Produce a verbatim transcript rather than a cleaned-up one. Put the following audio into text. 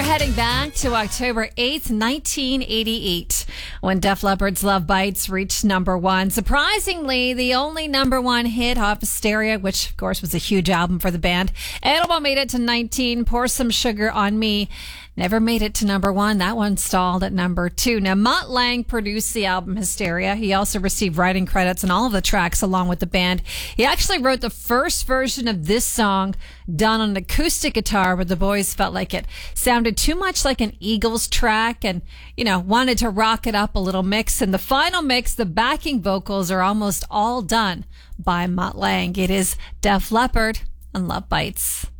heading back to October eighth, nineteen eighty-eight, when Def Leppard's Love Bites reached number one. Surprisingly, the only number one hit off Hysteria, which of course was a huge album for the band. Animal made it to nineteen. Pour Some Sugar on Me never made it to number one. That one stalled at number two. Now, Mutt Lange produced the album Hysteria. He also received writing credits on all of the tracks along with the band. He actually wrote the first version of this song done on acoustic guitar, but the boys felt like it sounded too much like an Eagles track and, you know, wanted to rock it up a little mix. And the final mix, the backing vocals are almost all done by Mutt Lange. It is Def Leppard and Love Bites.